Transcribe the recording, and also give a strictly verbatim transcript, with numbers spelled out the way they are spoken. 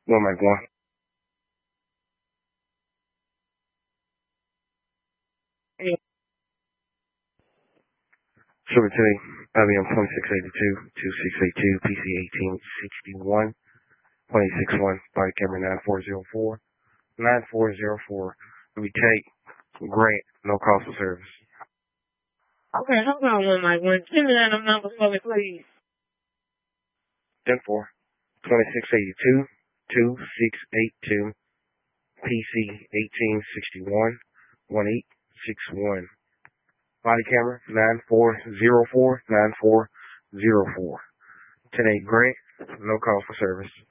Where am I going? Yeah. Sugar today, I B M twenty-six eighty-two, twenty-six eighty-two, P C eighteen sixty-one, twenty sixty-one, body camera nine four zero four, nine four zero four. We take grant, no cost of service. Okay, hold on one, Mike. One, give me that number for me, please. ten four, twenty-six eighty-two, twenty-six eighty-two, P C eighteen sixty-one, eighteen sixty-one. Body camera nine four zero four, nine four zero four. Today grant, no call for service.